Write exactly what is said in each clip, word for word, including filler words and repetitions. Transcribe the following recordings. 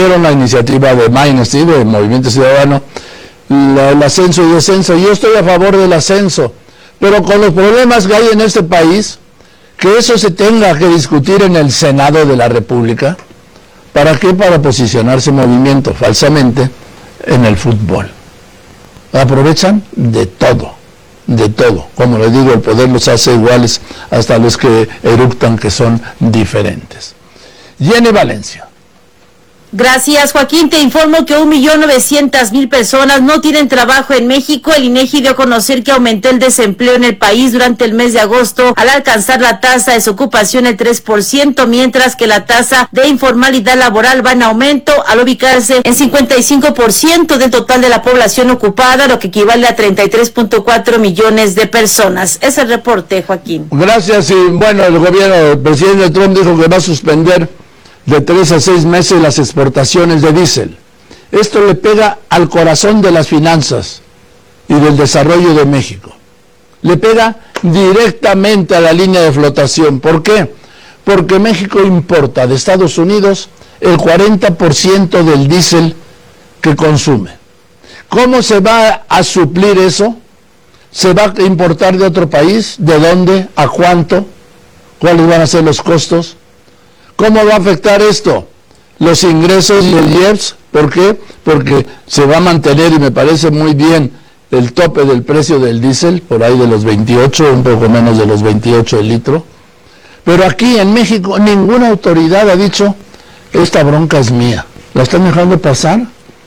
promovieron la iniciativa de Magnetsky, de Movimiento Ciudadano, la, el ascenso y descenso. Yo estoy a favor del ascenso, pero con los problemas que hay en este país, que eso se tenga que discutir en el Senado de la República. ¿Para qué? Para posicionarse movimiento falsamente en el fútbol. Aprovechan de todo, de todo. Como les digo, el poder los hace iguales hasta los que eructan que son diferentes. Jenny Valencia. Gracias, Joaquín. Te informo que un millón novecientas mil personas no tienen trabajo en México. El INEGI dio a conocer que aumentó el desempleo en el país durante el mes de agosto al alcanzar la tasa de desocupación el tres por ciento, mientras que la tasa de informalidad laboral va en aumento al ubicarse en cincuenta y cinco por ciento del total de la población ocupada, lo que equivale a treinta y tres punto cuatro millones de personas. Es el reporte, Joaquín. Gracias. Y bueno, el gobierno, el presidente Trump dijo que va a suspender de tres a seis meses las exportaciones de diésel. Esto le pega al corazón de las finanzas y del desarrollo de México. Le pega directamente a la línea de flotación. ¿Por qué? Porque México importa de Estados Unidos el cuarenta por ciento del diésel que consume. ¿Cómo se va a suplir eso? ¿Se va a importar de otro país? ¿De dónde? ¿A cuánto? ¿Cuáles van a ser los costos? ¿Cómo va a afectar esto? Los ingresos y el I E P S. ¿Por qué? Porque se va a mantener, y me parece muy bien, el tope del precio del diésel, por ahí de los veintiocho, un poco menos de los veintiocho el litro. Pero aquí en México ninguna autoridad ha dicho, esta bronca es mía. ¿La están dejando pasar?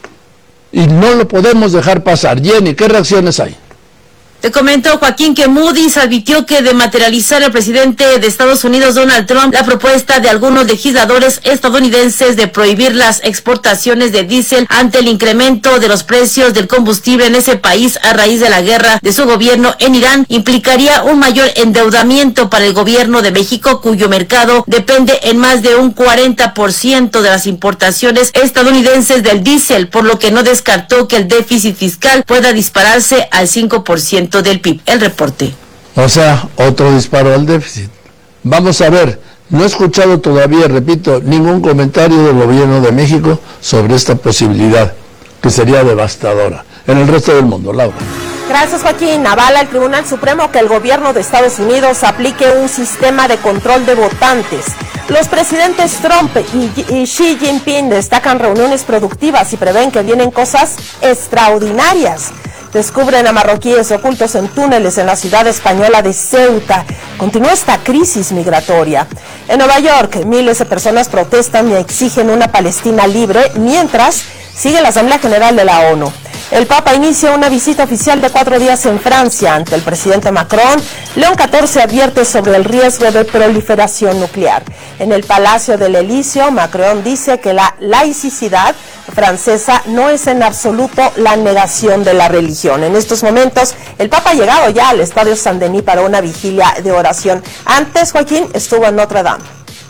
Y no lo podemos dejar pasar. Jenny, ¿qué reacciones hay? Te comento, Joaquín, que Moody's advirtió que de materializar el presidente de Estados Unidos, Donald Trump, la propuesta de algunos legisladores estadounidenses de prohibir las exportaciones de diésel ante el incremento de los precios del combustible en ese país a raíz de la guerra de su gobierno en Irán, implicaría un mayor endeudamiento para el gobierno de México, cuyo mercado depende en más de un cuarenta por ciento de las importaciones estadounidenses del diésel, por lo que no descartó que el déficit fiscal pueda dispararse al cinco por ciento del P I B. El reporte. O sea, otro disparo al déficit. Vamos a ver, no he escuchado todavía, repito, ningún comentario del gobierno de México sobre esta posibilidad, que sería devastadora en el resto del mundo. Laura. Gracias, Joaquín. Avala el Tribunal Supremo que el gobierno de Estados Unidos aplique un sistema de control de votantes. Los presidentes Trump y, y Xi Jinping destacan reuniones productivas y prevén que vienen cosas extraordinarias. Descubren a marroquíes ocultos en túneles en la ciudad española de Ceuta. Continúa esta crisis migratoria. En Nueva York, miles de personas protestan y exigen una Palestina libre, mientras sigue la Asamblea General de la ONU. El Papa inicia una visita oficial de cuatro días en Francia ante el presidente Macron. León catorce advierte sobre el riesgo de proliferación nuclear. En el Palacio del Elíseo, Macron dice que la laicidad francesa no es en absoluto la negación de la religión. En estos momentos, el Papa ha llegado ya al Estadio Saint-Denis para una vigilia de oración. Antes, Joaquín, estuvo en Notre Dame.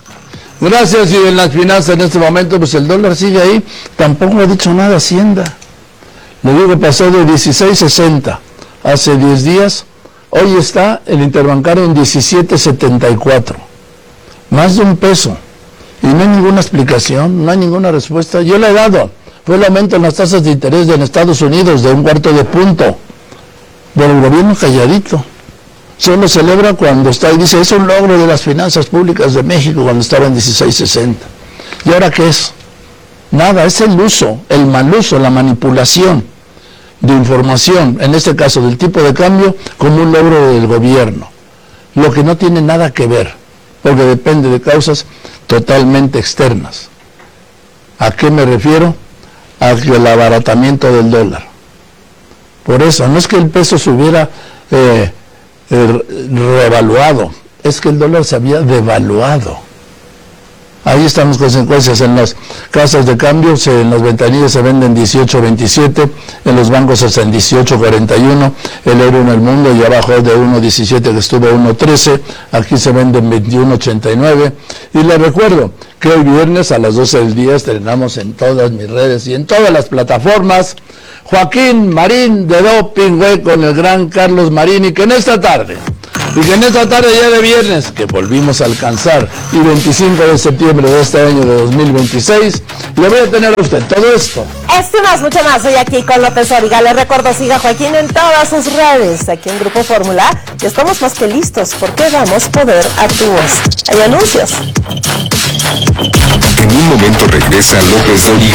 Gracias. Y en las finanzas en este momento, pues el dólar sigue ahí. Tampoco ha dicho nada Hacienda. Le digo que pasó de dieciséis sesenta hace diez días. Hoy está el interbancario en diecisiete setenta y cuatro. Más de un peso. Y no hay ninguna explicación, no hay ninguna respuesta. Yo le he dado. Fue el aumento en las tasas de interés en Estados Unidos de un cuarto de punto. Pero el gobierno calladito. Solo celebra cuando está y dice, es un logro de las finanzas públicas de México cuando estaba en dieciséis sesenta. ¿Y ahora qué es? Nada, es el uso, el mal uso, la manipulación de información, en este caso del tipo de cambio, como un logro del gobierno. Lo que no tiene nada que ver, porque depende de causas totalmente externas. ¿A qué me refiero? Al abaratamiento del dólar. Por eso, no es que el peso se hubiera eh, eh, revaluado, es que el dólar se había devaluado. Ahí están las consecuencias. En las casas de cambio, se, en las ventanillas se venden dieciocho veintisiete, en los bancos hasta en dieciocho cuarenta y uno, el euro en el mundo ya bajó de uno diecisiete que estuvo a uno trece, aquí se venden veintiuno ochenta y nueve. Y les recuerdo que hoy viernes a las doce del día estrenamos en todas mis redes y en todas las plataformas Joaquín Marín de Doping Güey con el gran Carlos Marín, y que en esta tarde Y que en esta tarde ya de viernes, que volvimos a alcanzar, y veinticinco de septiembre de este año de dos mil veintiséis, le voy a tener a usted todo esto. Esto y más, mucho más, soy aquí con López Origa. Les recuerdo, siga a Joaquín en todas sus redes, aquí en Grupo Fórmula, y estamos más que listos, porque damos poder a tu voz. Hay anuncios. En un momento regresa López Origa.